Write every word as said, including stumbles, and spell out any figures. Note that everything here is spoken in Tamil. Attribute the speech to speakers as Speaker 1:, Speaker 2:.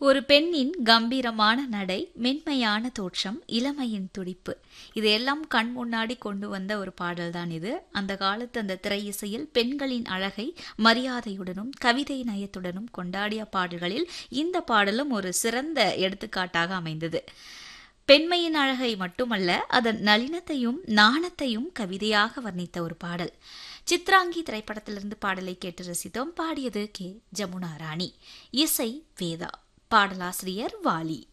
Speaker 1: ஒரு பெண்ணின் கம்பீரமான நடை, மென்மையான தோற்றம், இளமையின் துடிப்பு, இதையெல்லாம் கண் முன்னாடி கொண்டு வந்த ஒரு பாடல்தான் இது. அந்த காலத்து அந்த திரை இசையில் பெண்களின் அழகை மரியாதையுடனும் கவிதை நயத்துடனும் கொண்டாடிய பாடல்களில் இந்த பாடலும் ஒரு சிறந்த எடுத்துக்காட்டாக அமைந்தது. பெண்மையின் அழகை மட்டுமல்ல, அதன் நளினத்தையும் நாணத்தையும் கவிதையாக வர்ணித்த ஒரு பாடல். சித்ராங்கி திரைப்படத்திலிருந்து பாடலை கேட்டு ரசித்தோம். பாடியது கே ஜமுனா ராணி, இசை வேதா, பாடலாசிரியர் வாலி.